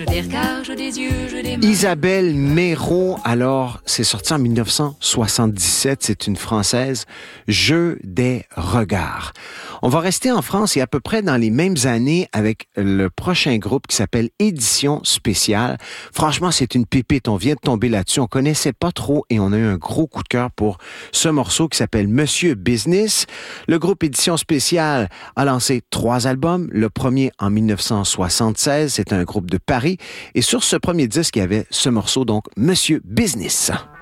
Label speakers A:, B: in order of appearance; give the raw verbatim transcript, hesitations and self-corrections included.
A: Je des regards, je des yeux, je des mains.
B: Isabelle Méraud, alors, c'est sorti en dix-neuf cent soixante-dix-sept, c'est une Française, Jeu des regards. On va rester en France et à peu près dans les mêmes années avec le prochain groupe qui s'appelle Édition Spéciale. Franchement, c'est une pépite, on vient de tomber là-dessus, on connaissait pas trop et on a eu un gros coup de cœur pour ce morceau qui s'appelle Monsieur Business. Le groupe Édition Spéciale a lancé trois albums, le premier en dix-neuf cent soixante-seize, c'est un groupe de Paris et sur ce premier disque, il y avait ce morceau, donc Monsieur Business.